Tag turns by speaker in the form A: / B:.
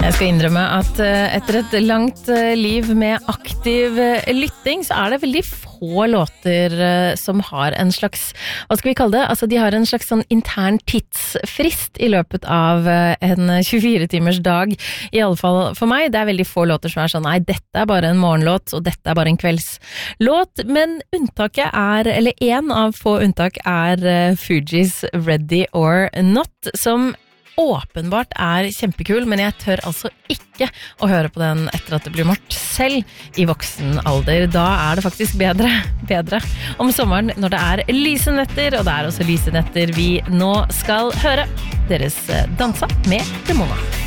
A: Jeg skal innrømme at etter et langt liv med aktiv lytting, så det veldig få låter som har en slags, hva skal vi kalle det? Altså, de har en slags sånn intern tidsfrist i løpet av en 24-timers dag. I alle fall for meg, det veldig få låter som sånn, nei, dette bare en morgenlåt, og dette bare en kveldslåt. Men unntaket eller en av få unntak Fugees Ready or Not, som åpenbart kjempekul, men jeg tør altså ikke å høre på den etter at det blir mørkt selv i voksen alder. Da det faktisk bedre om sommeren når det lyse netter, og det også lyse netter vi nå skal høre. Deres dansa med Demona.